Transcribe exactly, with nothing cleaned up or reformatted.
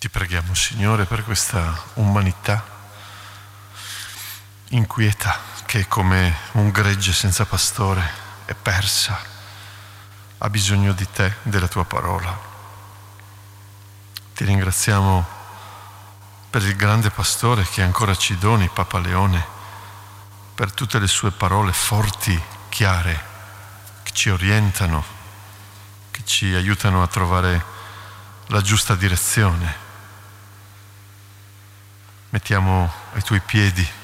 Ti preghiamo, Signore, per questa umanità inquieta che come un gregge senza pastore è persa, ha bisogno di te, della tua parola. Ti ringraziamo per il grande pastore che ancora ci doni, Papa Leone, per tutte le sue parole forti, chiare, che ci orientano, che ci aiutano a trovare la giusta direzione. Mettiamo ai tuoi piedi